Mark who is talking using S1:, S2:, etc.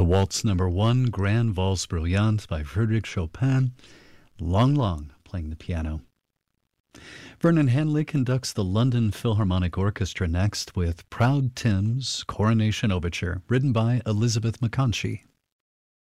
S1: The Waltz Number 1, Grand Valse Bruyante by Frédéric Chopin, Long Long playing the piano. Vernon Hanley conducts the London Philharmonic Orchestra next with Proud Tim's Coronation Overture, written by Elizabeth McConchie.